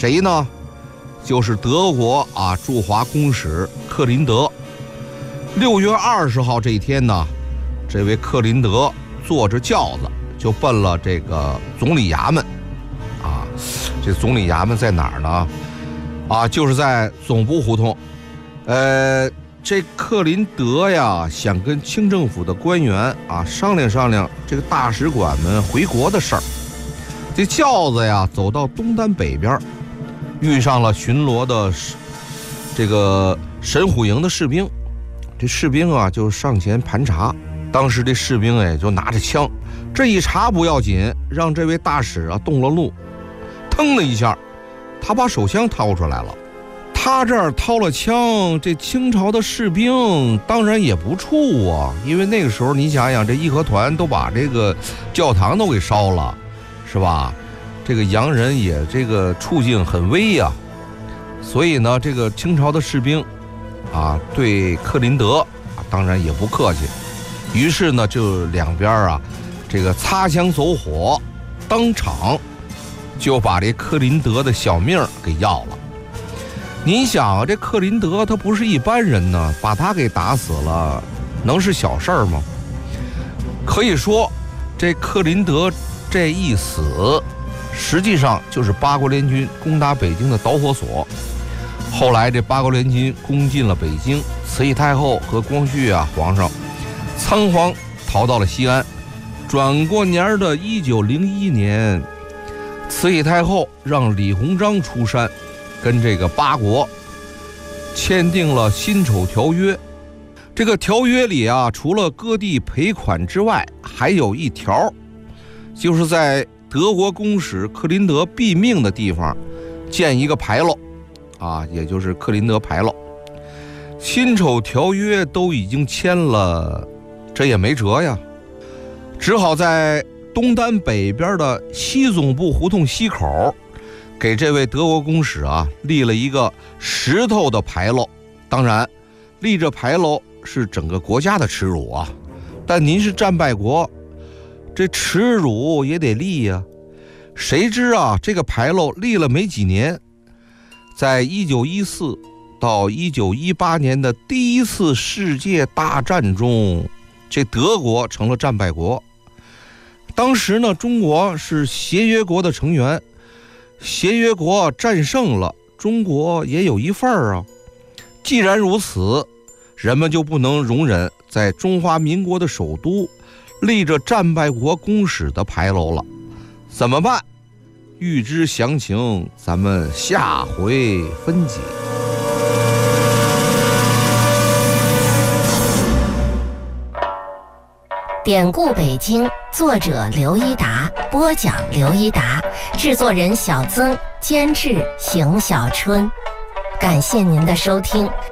谁呢？就是德国驻华公使克林德。6月20号这一天呢，这位克林德坐着轿子就奔了这个总理衙门这总理衙门在哪儿呢？就是在总部胡同。这克林德呀，想跟清政府的官员商量商量这个大使馆们回国的事儿。这轿子呀，走到东单北边，遇上了巡逻的这个神虎营的士兵。这士兵就上前盘查，当时这士兵就拿着枪，这一查不要紧，让这位大使动了怒，腾的一下，他把手枪掏出来了。他这儿掏了枪，这清朝的士兵当然也不怵因为那个时候你想想，这义和团都把这个教堂都给烧了，是吧？这个洋人也这个处境很危所以呢，这个清朝的士兵对克林德当然也不客气，于是呢就两边这个擦枪走火，当场就把这克林德的小命给要了。你想这克林德他不是一般人呢，把他给打死了，能是小事儿吗？可以说，这克林德这一死，实际上就是八国联军攻打北京的导火索。后来这八国联军攻进了北京，慈禧太后和光绪皇上仓皇逃到了西安。转过年的1901年，慈禧太后让李鸿章出山，跟这个八国签订了辛丑条约。这个条约里除了割地赔款之外，还有一条，就是在德国公使克林德毙命的地方建一个牌楼也就是克林德牌楼。辛丑条约都已经签了，这也没辙呀，只好在东单北边的西总部胡同西口给这位德国公使立了一个石头的牌楼。当然立这牌楼是整个国家的耻辱但您是战败国，这耻辱也得立谁知这个牌楼立了没几年，在1914到1918年的第一次世界大战中，这德国成了战败国。当时呢，中国是协约国的成员，协约国战胜了，中国也有一份儿既然如此，人们就不能容忍在中华民国的首都立着战败国公使的牌楼了。怎么办？欲知详情，咱们下回分解。 典故北京，作者刘一达，播讲刘一达，制作人小曾，监制邢小春。感谢您的收听，